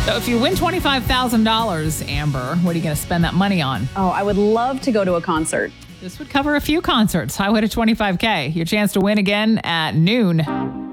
So if you win $25,000, Amber, what are you going to spend that money on? Oh, I would love to go to a concert. This would cover a few concerts. Highway to 25K. Your chance to win again at noon.